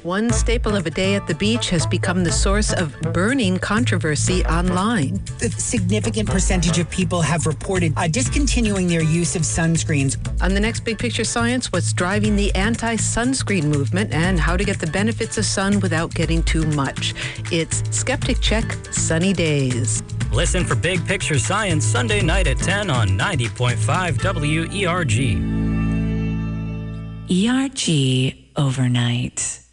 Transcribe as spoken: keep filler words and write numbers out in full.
One staple of a day at the beach has become the source of burning controversy online. A significant percentage of people have reported uh, discontinuing their use of sunscreens. On the next Big Picture Science, what's driving the anti-sunscreen movement and how to get the benefits of sun without getting too much. It's Skeptic Check Sunny Days. Listen for Big Picture Science Sunday night at ten on ninety point five W E R G. E R G Overnight.